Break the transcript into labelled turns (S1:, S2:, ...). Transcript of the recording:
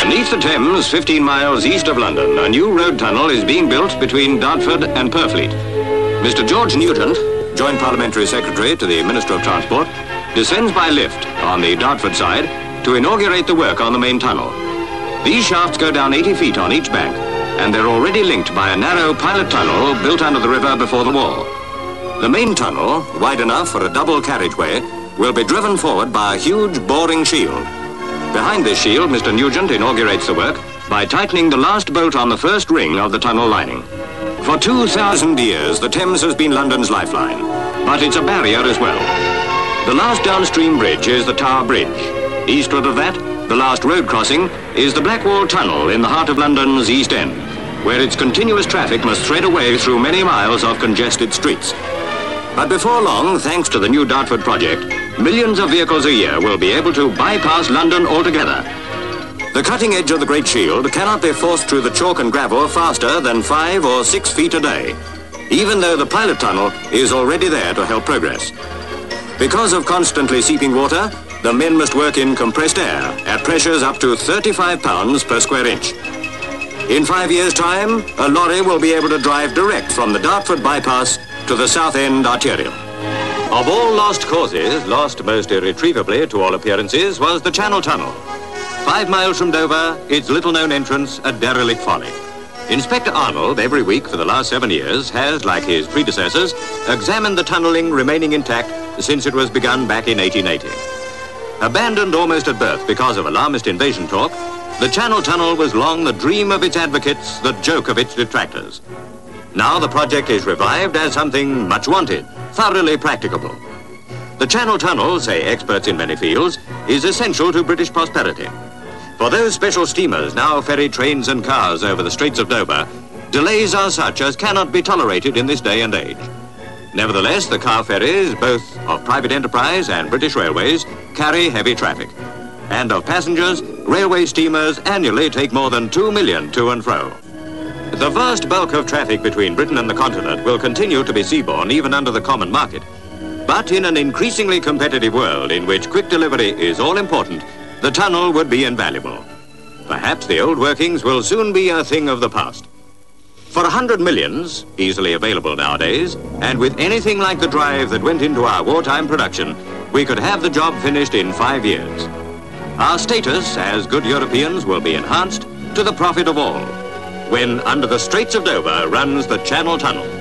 S1: Beneath the Thames, 15 miles east of London, a new road tunnel is being built between Dartford and Purfleet. Mr. George Nugent, Joint Parliamentary Secretary to the Minister of Transport, descends by lift on the Dartford side to inaugurate the work on the main tunnel. These shafts go down 80 feet on each bank, and they're already linked by a narrow pilot tunnel built under the river before the wall. The main tunnel, wide enough for a double carriageway, will be driven forward by a huge boring shield. Behind this shield, Mr. Nugent inaugurates the work by tightening the last bolt on the first ring of the tunnel lining. For 2,000 years, the Thames has been London's lifeline, but it's a barrier as well. The last downstream bridge is the Tower Bridge. Eastward of that, the last road crossing is the Blackwall Tunnel in the heart of London's East End, where its continuous traffic must thread a way through many miles of congested streets. But before long, thanks to the new Dartford project, millions of vehicles a year will be able to bypass London altogether. The cutting edge of the Great Shield cannot be forced through the chalk and gravel faster than 5 or 6 feet a day, even though the pilot tunnel is already there to help progress. Because of constantly seeping water, the men must work in compressed air at pressures up to 35 pounds per square inch. In 5 years' time, a lorry will be able to drive direct from the Dartford bypass to the Southend arterial. Of all lost causes, lost most irretrievably to all appearances, was the Channel Tunnel. 5 miles from Dover, its little-known entrance, a derelict folly. Inspector Arnold, every week for the last 7 years, has, like his predecessors, examined the tunnelling remaining intact since it was begun back in 1880. Abandoned almost at birth because of alarmist invasion talk, the Channel Tunnel was long the dream of its advocates, the joke of its detractors. Now the project is revived as something much wanted, thoroughly practicable. The Channel Tunnel, say experts in many fields, is essential to British prosperity. For those special steamers now ferry trains and cars over the Straits of Dover, delays are such as cannot be tolerated in this day and age. Nevertheless, the car ferries, both of private enterprise and British Railways, carry heavy traffic. And of passengers, railway steamers annually take more than 2 million to and fro. The vast bulk of traffic between Britain and the continent will continue to be seaborne even under the common market. But in an increasingly competitive world in which quick delivery is all important, the tunnel would be invaluable. Perhaps the old workings will soon be a thing of the past. For 100 millions, easily available nowadays, and with anything like the drive that went into our wartime production, we could have the job finished in 5 years. Our status as good Europeans will be enhanced to the profit of all, when under the Straits of Dover runs the Channel Tunnel.